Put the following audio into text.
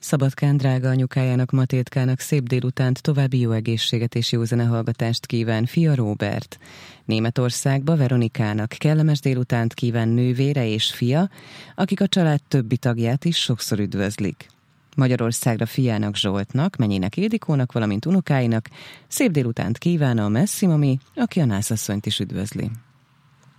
Szabadkán drága anyukájának, Matétkának szép délutánt, további jó egészséget és jó zenehallgatást kíván fia Róbert. Németországba Veronikának kellemes délutánt kíván nővére és fia, akik a család többi tagját is sokszor üdvözlik. Magyarországra fiának Zsoltnak, menyének Ildikónak, valamint unokáinak szép délutánt kíván a Messzi mami, aki a nászasszonyt is üdvözli.